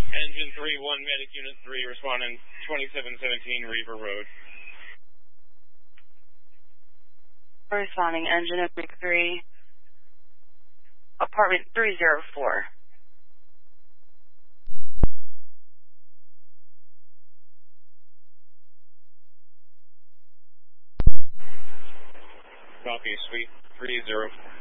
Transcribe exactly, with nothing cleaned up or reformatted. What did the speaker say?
Engine three one, Medic Unit three, responding twenty-seven seventeen Reaver Road. Responding Engine three, apartment three oh four. Copy, Suite three oh four.